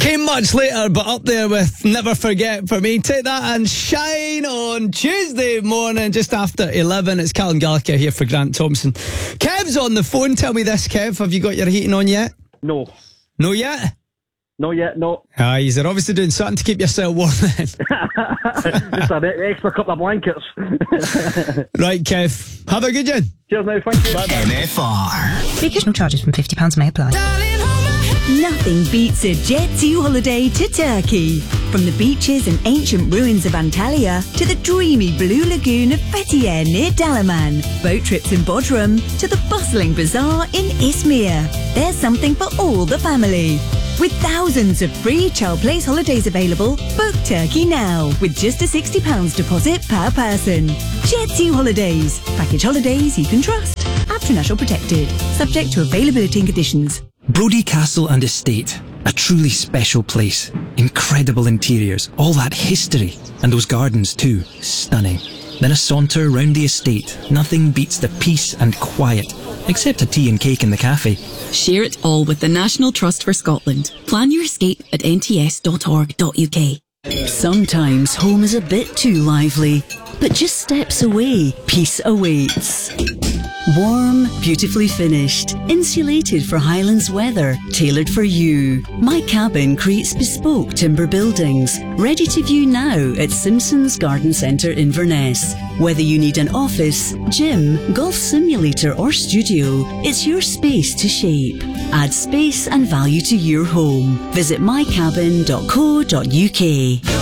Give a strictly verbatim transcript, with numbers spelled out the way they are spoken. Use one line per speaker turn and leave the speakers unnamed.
Came much later, but up there with Never Forget for me. Take that and Shine on Tuesday morning, just after eleven. It's Callum Gallagher here for Grant Thompson. Kev's on the phone. Tell me this, Kev. Have you got your heating on yet?
No.
No yet?
Not yet, no.
Ah, you're obviously doing something to keep yourself warm then.
Just an extra couple of blankets.
Right, Kev. Have a good one.
Cheers now, thank you.
Bye-bye.
M F R.
Occasional charges from fifty pounds may apply.
Nothing beats a Jet two holiday to Turkey. From the beaches and ancient ruins of Antalya to the dreamy blue lagoon of Fethiye near Dalaman, boat trips in Bodrum to the bustling bazaar in Izmir. There's something for all the family. With thousands of free child place holidays available, book Turkey now with just a sixty pounds deposit per person. Jet two Holidays. Package holidays you can trust. After National Protected. Subject to availability and conditions.
Brodie Castle and Estate. A truly special place. Incredible interiors, all that history. And those gardens too, stunning. Then a saunter round the estate. Nothing beats the peace and quiet, except a tea and cake in the cafe.
Share it all with the National Trust for Scotland. Plan your escape at n t s dot org dot u k.
Sometimes home is a bit too lively, but just steps away, peace awaits. Warm, beautifully finished, insulated for Highlands weather, tailored for you. My Cabin creates bespoke timber buildings, ready to view now at Simpson's Garden Centre Inverness. Whether you need an office, gym, golf simulator or studio, it's your space to shape. Add space and value to your home. Visit my cabin dot co dot u k.